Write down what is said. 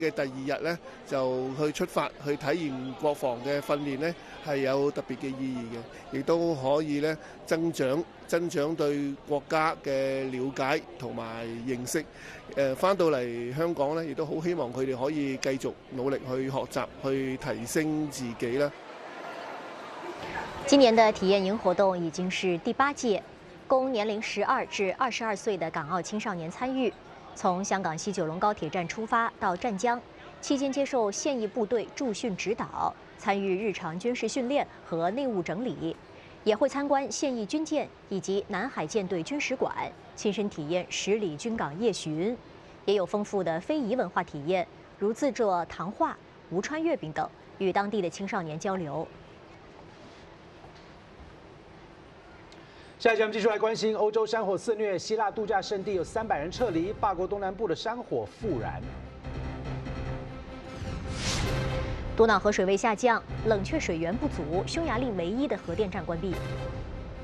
嘅第2日咧，就去出發去體驗國防嘅訓練咧，係有特別嘅意義嘅，亦都可以咧增長對國家嘅了解同埋認識。翻到嚟香港咧，亦都好希望佢哋可以繼續努力去學習，去提升自己啦。 今年的體驗營活動已經是第8屆，供年齡12至22歲的港澳青少年參與。從香港西九龍高鐵站出發到湛江，期間接受現役部隊駐訓指導，參與日常軍事訓練和內務整理，也會參觀現役軍艦以及南海艦隊軍史館，親身體驗10里軍港夜巡，也有豐富的非遺文化體驗，如自製糖畫、吳川月餅等，與當地的青少年交流。 下一节我们继续来关心欧洲山火肆虐，希腊度假胜地有300人撤离，法国东南部的山火复燃。 多瑙河水位下降，冷却水源不足，匈牙利唯一的核电站关闭。